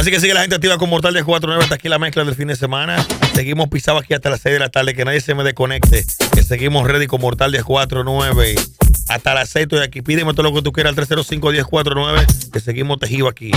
Así que sigue la gente activa con Mortal 1049. Hasta aquí la mezcla del fin de semana. Seguimos pisados aquí hasta las 6 de la tarde. Que nadie se me desconecte. Que seguimos ready con Mortal 1049. Hasta las 6 estoy aquí. Pídeme todo lo que tú quieras al 305-1049. Que seguimos tejido aquí.